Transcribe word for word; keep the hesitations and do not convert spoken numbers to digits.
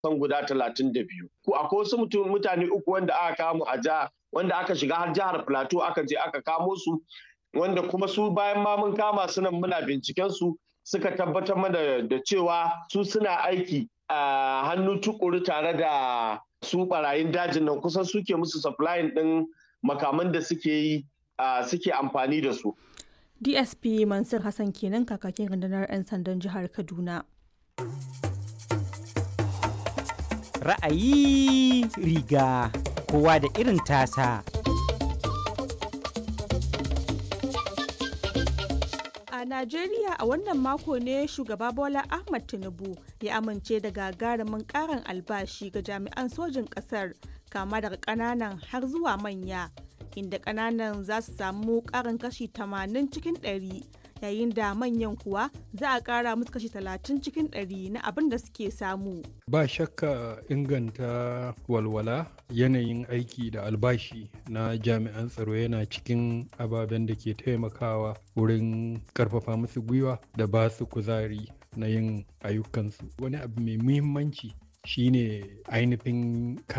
kusan guda talatin da biyu. Akwai wasu mutum mutane uku wanda aka kamo a jiha wanda aka shiga har jihar Plateau aka je aka kamo su wanda kuma su bayan ma mun kama su nan muna binciken su suka tabbatar mana da cewa su suna aiki a hannu tukuru tare da su barayin dajin nan kusan suke musu supplying din makaman da suke yi suke amfani da su. D S P Mansur Hassan kenan kakakin rundunar 'yan sandan jihar Kaduna. Ra'ayi riga kowa da irin tasa. A Najeriya a wannan mako ne shugaba Bola Ahmed Tinubu ya amince da gagarumin karin albashi ga jami'an sojin ƙasar kama daga ƙananan har zuwa manya, inda ƙananan za su samu ƙarin kashi tamanin cikin ɗari yayin da manyan kuwa za a ƙara musu kashi talatin cikin ɗari na abin da suke samu. Ba shakka inganta walwala yanayin aiki da albashi na jami'an tsaro yana cikin ababen da ke taimakawa wurin karfafa musu gwiwa da ba su kuzari na yin ayyukansu. Wani abu mai muhimmanci shine ainihin